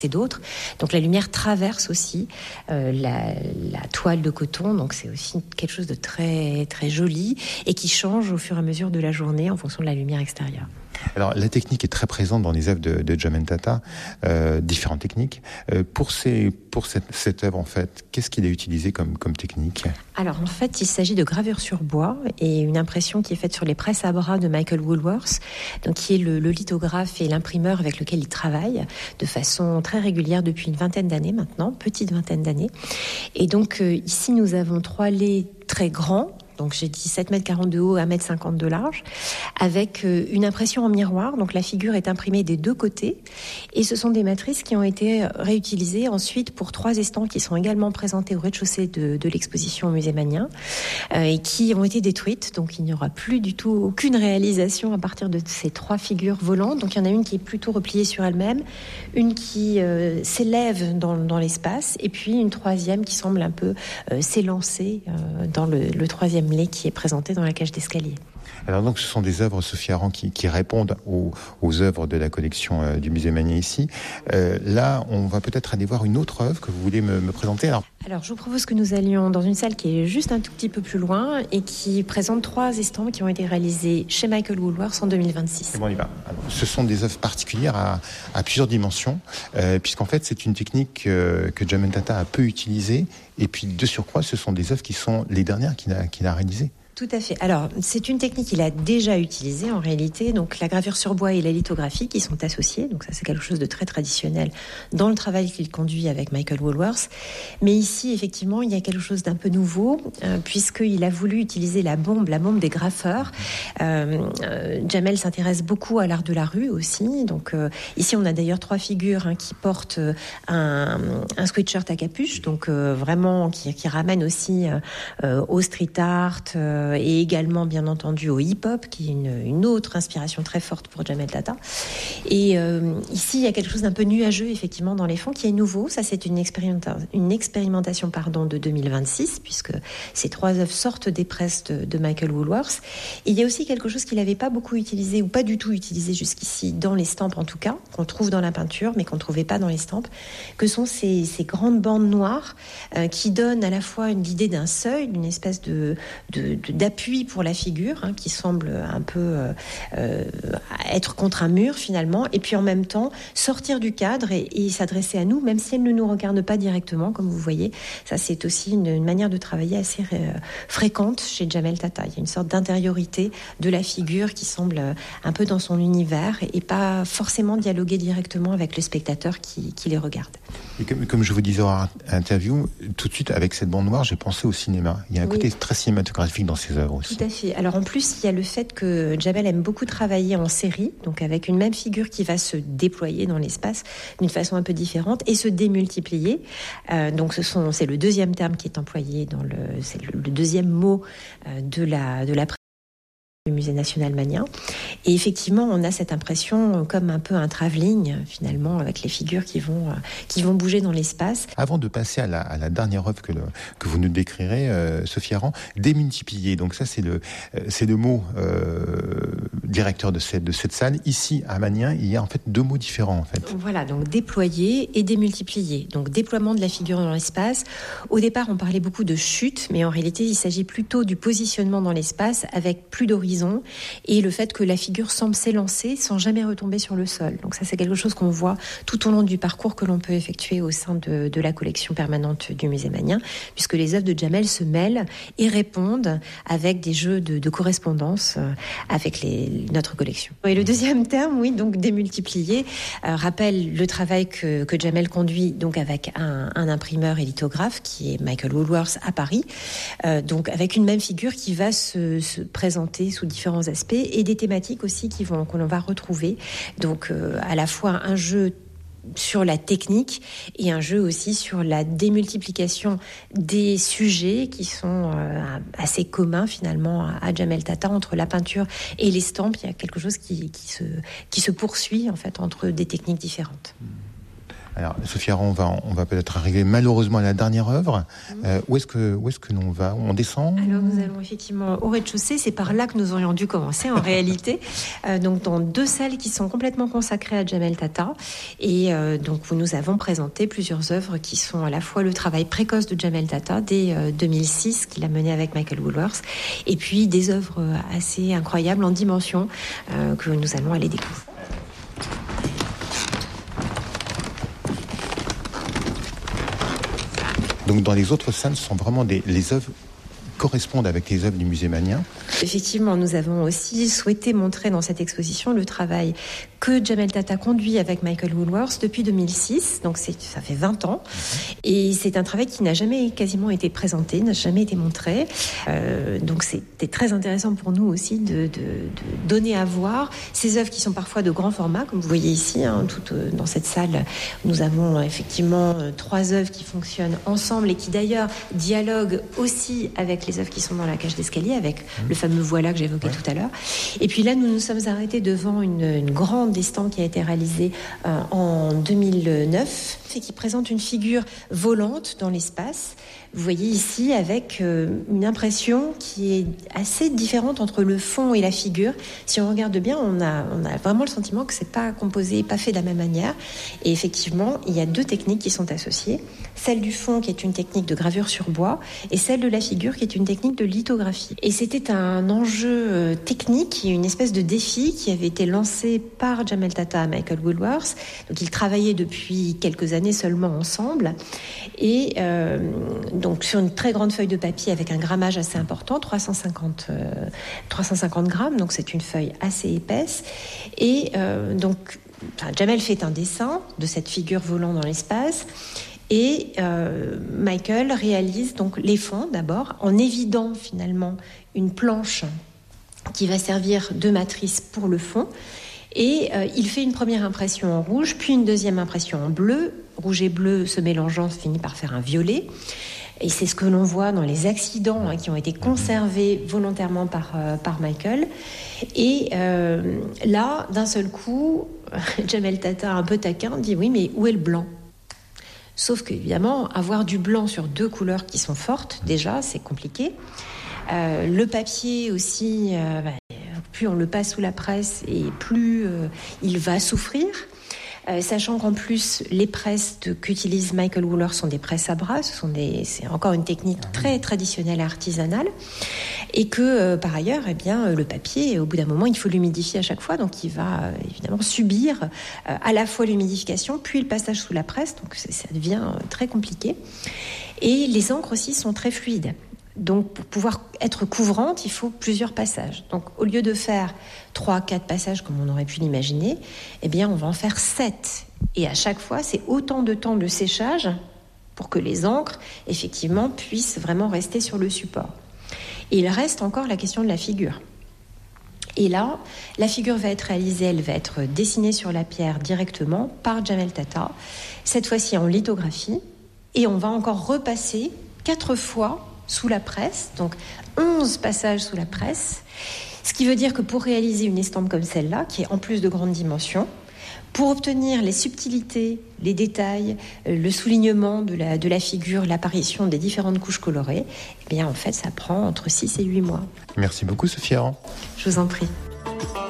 et d'autres. Donc la lumière traverse aussi la toile de coton, donc c'est aussi quelque chose de très, très joli et qui change au fur et à mesure de la journée en fonction de la lumière extérieure. Alors la technique est très présente dans les œuvres de Jamel Tata, différentes techniques. Pour cette œuvre en fait, qu'est-ce qu'il a utilisé comme technique ? Alors en fait, il s'agit de gravure sur bois et une impression qui est faite sur les presses à bras de Michael Woolworth, donc qui est le lithographe et l'imprimeur avec lequel il travaille de façon très régulière depuis une vingtaine d'années maintenant, petite vingtaine d'années. Et donc ici nous avons 3 laits très grands. Donc j'ai dit 7,40 m de haut, 1,50 m de large, avec une impression en miroir. Donc la figure est imprimée des 2 côtés. Et ce sont des matrices qui ont été réutilisées ensuite pour 3 estampes qui sont également présentées au rez-de-chaussée de l'exposition au Musée Magnien et qui ont été détruites. Donc il n'y aura plus du tout aucune réalisation à partir de ces 3 figures volantes. Donc il y en a une qui est plutôt repliée sur elle-même, une qui s'élève dans l'espace et puis une 3e qui semble un peu s'élancer dans le 3e lait qui est présenté dans la cage d'escalier. Alors donc ce sont des œuvres, Sophie Aran, qui répondent aux œuvres de la collection du Musée Magnien ici. Là, on va peut-être aller voir une autre œuvre que vous voulez me présenter. Alors je vous propose que nous allions dans une salle qui est juste un tout petit peu plus loin et qui présente 3 estampes qui ont été réalisées chez Michael Woolworth en 2026. Bon, on y va. Alors, ce sont des œuvres particulières à plusieurs dimensions, puisqu'en fait c'est une technique que Jamel Tata a peu utilisée, et puis de surcroît ce sont des œuvres qui sont les dernières qu'il a réalisées. Tout à fait. Alors, c'est une technique qu'il a déjà utilisée en réalité. Donc, la gravure sur bois et la lithographie qui sont associées. Donc, ça, c'est quelque chose de très traditionnel dans le travail qu'il conduit avec Michael Woolworth. Mais ici, effectivement, il y a quelque chose d'un peu nouveau puisqu'il a voulu utiliser la bombe des graffeurs. Jamel s'intéresse beaucoup à l'art de la rue aussi. Donc, ici, on a d'ailleurs 3 figures qui portent un sweatshirt à capuche. Donc, vraiment, qui ramène aussi au street art et également bien entendu au hip-hop qui est une autre inspiration très forte pour Jamel Tata. Et ici il y a quelque chose d'un peu nuageux effectivement dans les fonds qui est nouveau. Ça c'est une expérimentation de 2026 puisque ces 3 œuvres sortent des presses de Michael Woolworth. Et il y a aussi quelque chose qu'il n'avait pas beaucoup utilisé ou pas du tout utilisé jusqu'ici dans l'estampe en tout cas, qu'on trouve dans la peinture mais qu'on ne trouvait pas dans l'estampe, que sont ces grandes bandes noires qui donnent à la fois l'idée d'un seuil, d'une espèce d'appui pour la figure qui semble un peu être contre un mur finalement, et puis en même temps sortir du cadre et s'adresser à nous même si elle ne nous regarde pas directement comme vous voyez. Ça c'est aussi une manière de travailler assez fréquente chez Jamel Tata. Il y a une sorte d'intériorité de la figure qui semble un peu dans son univers et pas forcément dialoguer directement avec le spectateur qui les regarde. Et comme je vous disais en interview, tout de suite avec cette bande noire j'ai pensé au cinéma. Il y a un côté très cinématographique dans ces œuvres aussi. Tout à fait. Alors en plus, il y a le fait que Jamel aime beaucoup travailler en série, donc avec une même figure qui va se déployer dans l'espace d'une façon un peu différente et se démultiplier. Donc c'est le 2e terme qui est employé c'est le 2e mot de la du Musée National Magnien. Et effectivement, on a cette impression comme un peu un travelling, finalement, avec les figures qui vont bouger dans l'espace. Avant de passer à la dernière œuvre que vous nous décrirez, Sophie Aran, démultiplier. Donc ça, c'est le mot directeur de cette salle. Ici, à Magnien, il y a en fait 2 mots différents, en fait. Voilà, donc déployer et démultiplier. Donc déploiement de la figure dans l'espace. Au départ, on parlait beaucoup de chute, mais en réalité, il s'agit plutôt du positionnement dans l'espace avec plus d'horizon et le fait que la figure semble s'élancer sans jamais retomber sur le sol. Donc ça, c'est quelque chose qu'on voit tout au long du parcours que l'on peut effectuer au sein de la collection permanente du Musée Magnien, puisque les œuvres de Jamel se mêlent et répondent avec des jeux de correspondance avec notre collection. Et le 2e terme, oui, donc démultiplier, rappelle le travail que Jamel conduit donc avec un imprimeur et lithographe qui est Michael Woolworth à Paris, donc avec une même figure qui va se présenter sous différents aspects et des thématiques aussi que l'on va retrouver. Donc à la fois un jeu sur la technique et un jeu aussi sur la démultiplication des sujets qui sont assez communs finalement à Jamel Tata entre la peinture et l'estampe. Il y a quelque chose qui se poursuit en fait entre des techniques différentes. Alors, Sophie Aron, on va peut-être arriver malheureusement à la dernière œuvre. Où est-ce que l'on va? On descend? Alors, nous allons effectivement au rez-de-chaussée. C'est par là que nous aurions dû commencer, en réalité. Donc, dans 2 salles qui sont complètement consacrées à Jamel Tata. Et donc, où nous avons présenté plusieurs œuvres qui sont à la fois le travail précoce de Jamel Tata, dès 2006, qu'il a mené avec Michael Woolworth, et puis des œuvres assez incroyables en dimension que nous allons aller découvrir. Donc dans les autres salles, ce sont vraiment les œuvres correspondent avec les œuvres du musée Mannien. Effectivement, nous avons aussi souhaité montrer dans cette exposition le travail que Jamel Tata conduit avec Michael Woolworth depuis 2006, donc ça fait 20 ans. Et c'est un travail qui n'a jamais quasiment été présenté, n'a jamais été montré. Donc c'était très intéressant pour nous aussi de donner à voir ces œuvres qui sont parfois de grand format, comme vous voyez ici, dans cette salle. Nous avons effectivement 3 œuvres qui fonctionnent ensemble et qui d'ailleurs dialoguent aussi avec les œuvres qui sont dans la cage d'escalier, avec le fameux voilà que j'évoquais tout à l'heure. Et puis là, nous nous sommes arrêtés devant une grande estampe qui a été réalisée en 2009 et qui présente une figure volante dans l'espace. Vous voyez ici avec une impression qui est assez différente entre le fond et la figure. Si on regarde bien, on a vraiment le sentiment que c'est pas composé, pas fait de la même manière. Et effectivement, il y a 2 techniques qui sont associées. Celle du fond qui est une technique de gravure sur bois et celle de la figure qui est une technique de lithographie. Et c'était un enjeu technique, une espèce de défi qui avait été lancé par Jamel Tata à Michael Woolworth. Donc ils travaillaient depuis quelques années seulement ensemble. Et donc sur une très grande feuille de papier avec un grammage assez important, 350 grammes, donc c'est une feuille assez épaisse. Et Jamel fait un dessin de cette figure volant dans l'espace. Et Michael réalise donc les fonds d'abord, en évidant finalement une planche qui va servir de matrice pour le fond. Et il fait une première impression en rouge, puis une deuxième impression en bleu. Rouge et bleu se mélangeant finit par faire un violet. Et c'est ce que l'on voit dans les accidents qui ont été conservés volontairement par Michael. Et là, d'un seul coup, Jamel Tata, un peu taquin, dit « Oui, mais où est le blanc ?» Sauf qu'évidemment, avoir du blanc sur 2 couleurs qui sont fortes, déjà, c'est compliqué. Le papier aussi, plus on le passe sous la presse et plus il va souffrir. Sachant qu'en plus, les presses qu'utilise Michael Woolworth sont des presses à bras, c'est encore une technique très traditionnelle et artisanale, et que par ailleurs, le papier, au bout d'un moment, il faut l'humidifier à chaque fois, donc il va évidemment subir à la fois l'humidification, puis le passage sous la presse, donc ça devient très compliqué. Et les encres aussi sont très fluides. Donc, pour pouvoir être couvrante, il faut plusieurs passages. Donc, au lieu de faire 3-4 passages comme on aurait pu l'imaginer, on va en faire 7. Et à chaque fois, c'est autant de temps de séchage pour que les encres, effectivement, puissent vraiment rester sur le support. Et il reste encore la question de la figure. Et là, la figure va être réalisée, elle va être dessinée sur la pierre directement par Jamel Tata, cette fois-ci en lithographie. Et on va encore repasser 4 fois sous la presse, donc 11 passages sous la presse, ce qui veut dire que pour réaliser une estampe comme celle-là, qui est en plus de grande dimension, pour obtenir les subtilités, les détails, le soulignement de la figure, l'apparition des différentes couches colorées, en fait, ça prend entre 6 et 8 mois. Merci beaucoup, Sophie Aron. Je vous en prie.